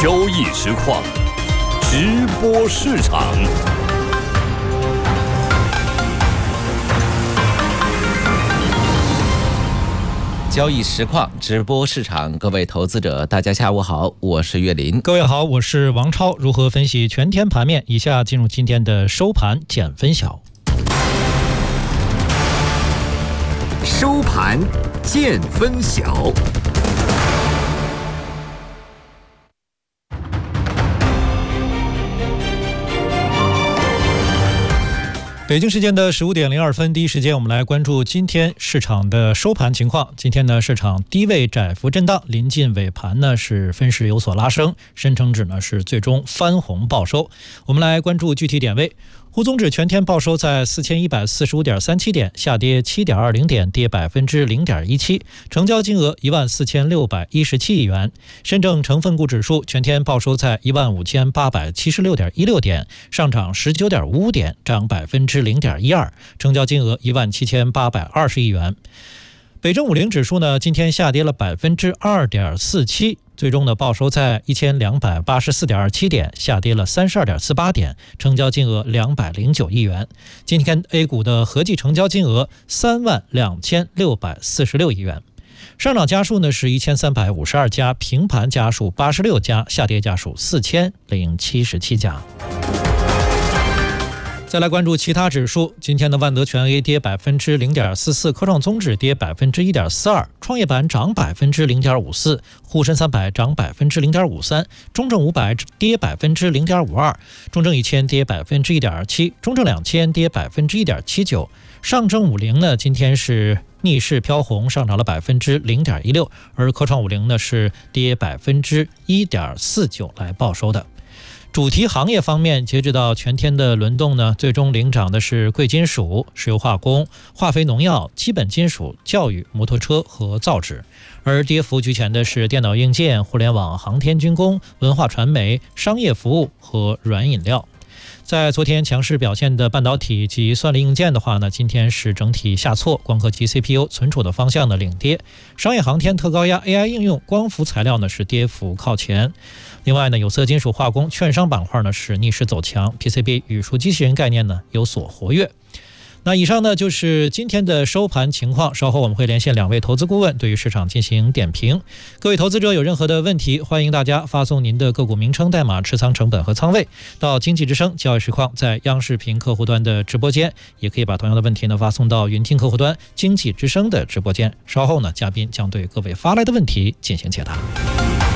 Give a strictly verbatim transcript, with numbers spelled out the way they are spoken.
交易实况，直播市场。 交易实况，直播市场，各位投资者，大家下午好，我是岳林。 各位好，我是王超。如何分析全天盘面？以下进入今天的收盘简分晓。 收盘见分晓。 北京时间的十五点零二分，第一时间我们来关注今天市场的收盘情况。今天呢，市场低位窄幅震荡，临近尾盘呢是分时有所拉升，深成指呢是最终翻红报收。我们来关注具体点位。沪综指全天报收在四千一百四十五点三七点，下跌七点二零点，跌百分之零点一七，成交金额一万四千六百一十七亿元。深证成分股指数全天报收在一万五千八百七十六点一六点，上涨十九点五五点，涨百分之零点一二，成交金额一万七千八百二十亿元。北证五零指数呢，今天下跌了百分之二点四七。最终呢，报收在一千两百八十四点二七点，下跌了三十二点四八点，成交金额两百零九亿元。今天 A 股的合计成交金额三万两千六百四十六亿元。上涨家数呢是一千三百五十二家，平盘家数八十六家，下跌家数四千零七十七家。再来关注其他指数，今天的万德全 A 跌百分之零点四四，科创综指跌百分之一点四二，创业板涨百分之零点五四，沪深三百涨百分之零点五三，中证五百跌百分之零点五二，中证一千跌百分之一点二七，中证两千跌百分之一点七九，上证五零呢今天是逆势飘红，上涨了百分之零点一六，而科创五零呢是跌百分之一点四九来报收的。主题行业方面，截止到全天的轮动呢，最终领涨的是贵金属、石油化工、化肥农药、基本金属、教育、摩托车和造纸，而跌幅居前的是电脑硬件、互联网、航天军工、文化传媒、商业服务和软饮料。在昨天强势表现的半导体及算力硬件的话呢，今天是整体下挫，光刻机 C P U 存储的方向的领跌，商业航天、特高压 A I 应用、光伏材料呢是跌幅靠前。另外呢，有色金属、化工、券商板块呢是逆势走强， P C B 语数机器人概念呢有所活跃。那以上呢就是今天的收盘情况，稍后我们会连线两位投资顾问，对于市场进行点评。各位投资者有任何的问题，欢迎大家发送您的个股名称、代码、持仓成本和仓位到经济之声交易实况在央视频客户端的直播间，也可以把同样的问题呢发送到云听客户端经济之声的直播间。稍后呢，嘉宾将对各位发来的问题进行解答。